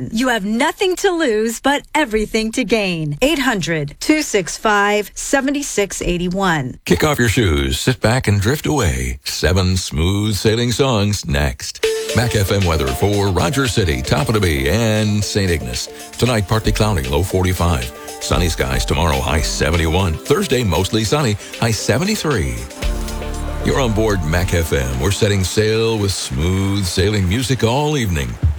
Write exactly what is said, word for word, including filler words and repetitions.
one. You have nothing to lose, but everything to gain. eight hundred, two six five, seven six eight one. Kick off your shoes, sit back, and drift away. Seven smooth sailing songs next. Mac F M weather for Rogers City, Topanabee, and Saint Ignace. Tonight, partly cloudy, low forty-five. Sunny skies tomorrow, high seventy-one. Thursday, mostly sunny, high seventy-three. You're on board Mac F M. We're setting sail with smooth sailing music all evening.